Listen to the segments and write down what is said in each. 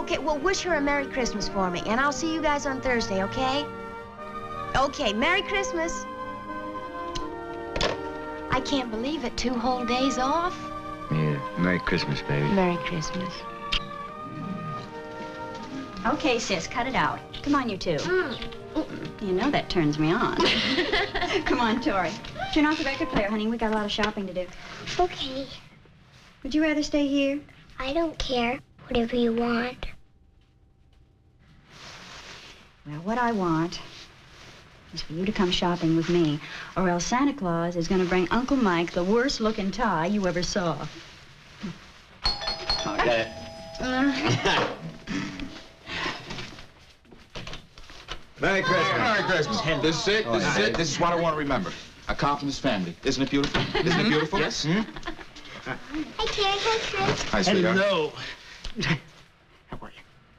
Okay, well, wish her a Merry Christmas for me, and I'll see you guys on Thursday, okay? Okay, Merry Christmas. I can't believe it, 2 whole days off. Yeah, Merry Christmas, baby. Merry Christmas. Okay, sis, cut it out. Come on, you two. You know that turns me on. Come on, Tori. Turn off the record player, honey. We got a lot of shopping to do. Okay. Would you rather stay here? I don't care. Whatever you want. Well, what I want is for you to come shopping with me, or else Santa Claus is going to bring Uncle Mike the worst-looking tie you ever saw. Okay. Merry Christmas. Merry Christmas. This is it. This is it. This is what I want to remember. A car from his family. Isn't it beautiful? Isn't it beautiful? Yes. Hmm? Hi, Terry. Hi, Chris. Hi, sweetheart. Hello. How are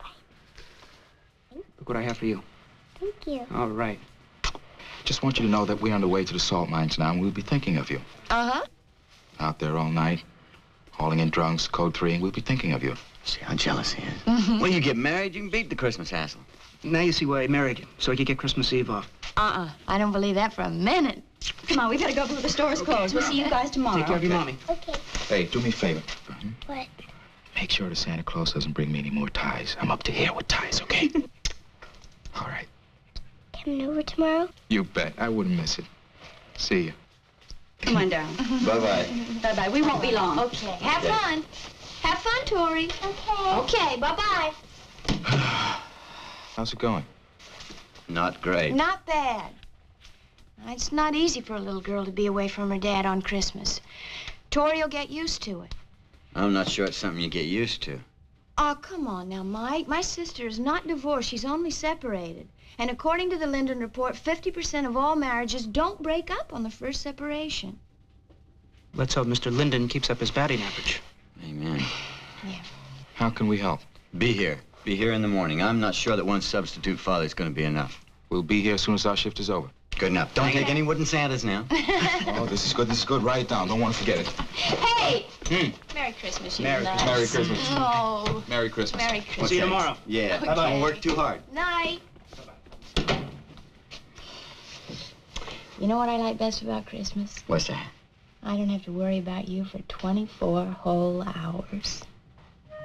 you? Look what I have for you. Thank you. All right. Just want you to know that we're on the way to the salt mines now, and we'll be thinking of you. Uh-huh. Out there all night, hauling in drunks, code 3, and we'll be thinking of you. See how jealous he is. When you get married, you can beat the Christmas hassle. Now you see why I married you, so I could get Christmas Eve off. I don't believe that for a minute. Come on, we gotta go before the store's closed. We'll see you guys tomorrow. Take care of your mommy. Okay. Hey, do me a favor. What? Make sure the Santa Claus doesn't bring me any more ties. I'm up to here with ties, okay? All right. Coming over tomorrow? You bet. I wouldn't miss it. See you. Come on down. Bye-bye. Bye-bye. We won't be long. Okay, have fun. Have fun, Tori. Okay. Okay, bye-bye. How's it going? Not great. Not bad. It's not easy for a little girl to be away from her dad on Christmas. Tori'll get used to it. I'm not sure it's something you get used to. Oh, come on now, Mike. My sister is not divorced. She's only separated. And according to the Linden Report, 50% of all marriages don't break up on the first separation. Let's hope Mr. Linden keeps up his batting average. Amen. Yeah. How can we help? Be here. Be here in the morning. I'm not sure that one substitute father is going to be enough. We'll be here as soon as our shift is over. Good enough. Don't take any wooden Santas now. Oh, this is good. This is good. Write it down. Don't want to forget it. Hey! Merry Christmas, you Merry nuts. Merry Christmas. Oh, Merry Christmas. Merry Christmas. See you tomorrow. Yeah. Okay. Don't work too hard. Night. You know what I like best about Christmas? What's that? I don't have to worry about you for 24 whole hours.